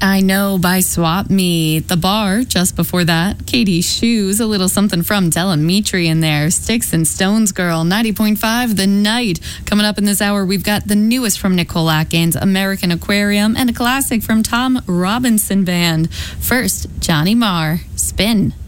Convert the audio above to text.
I Know by Swap Me. The Bar, just before that. Katie's Shoes, a little something from Delamitri in there. Sticks and Stones Girl, 90.5 The Night. Coming up in this hour, we've got the newest from Nicole Atkins, American Aquarium, and a classic from Tom Robinson Band. First, Johnny Marr, Spin.